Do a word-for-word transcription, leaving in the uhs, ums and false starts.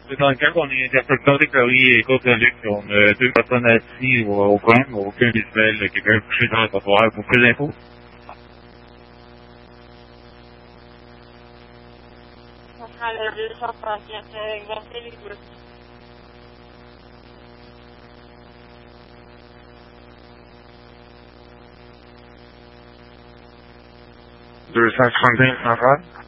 Dans le cas qu'on est interpréteur déclaré et catholique, on a deux personnes assises au, au coin, aucun visuel, quelqu'un couché dans le trottoir. Pour plus d'infos? On prend le deux cent trente-quatre, exercer les deux. deux cent soixante-quinze centrales?